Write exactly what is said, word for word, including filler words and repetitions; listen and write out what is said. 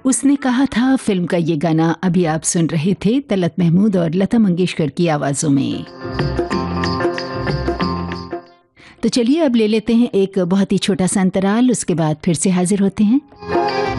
उसने कहा था फिल्म का ये गाना अभी आप सुन रहे थे तलत महमूद और लता मंगेशकर की आवाज़ों में। तो चलिए अब ले लेते हैं एक बहुत ही छोटा सा अंतराल, उसके बाद फिर से हाजिर होते हैं।